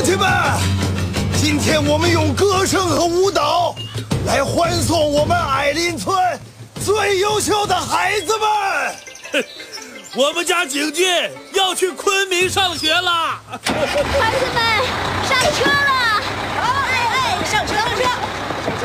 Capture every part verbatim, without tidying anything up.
亲们，今天我们用歌声和舞蹈来欢送我们矮林村最优秀的孩子们。 我们家景俊要去昆明上学了。 孩子们，上车了！好，哎哎，上车，上车，上车。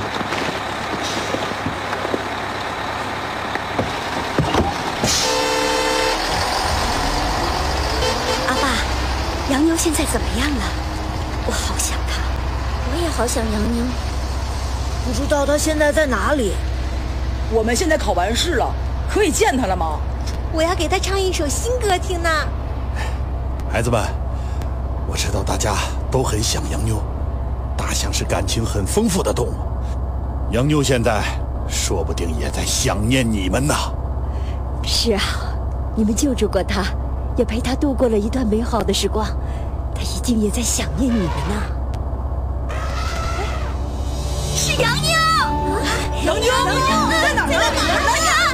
阿爸，洋妞现在怎么样了？我好想她。 我也好想洋妞。 不知道她现在在哪里？ 我们现在考完试了，可以见她了吗？ 我要给她唱一首新歌听呢。 孩子们，我知道大家都很想洋妞，大象是感情很丰富的动物，洋妞现在说不定也在想念你们呢。 是啊，你们救助过她，也陪她度过了一段美好的时光，她一定也在想念你们呢。 是洋妞！ 洋妞，在哪儿？在哪儿？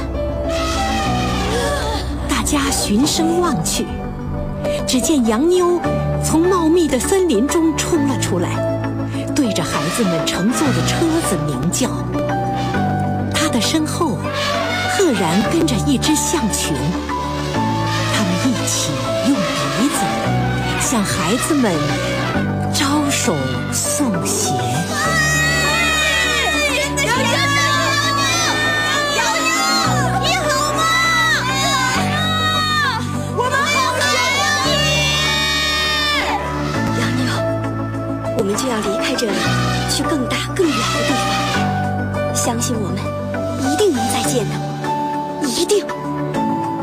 大家循声望去，只见洋妞从茂密的森林中出了出来，对着孩子们乘坐的车子鸣叫。她的身后赫然跟着一只象群，他们一起用鼻子向孩子们招手送鞋。 我们就要离开这里，去更大更远的地方。相信我们，一定能再见到，一定。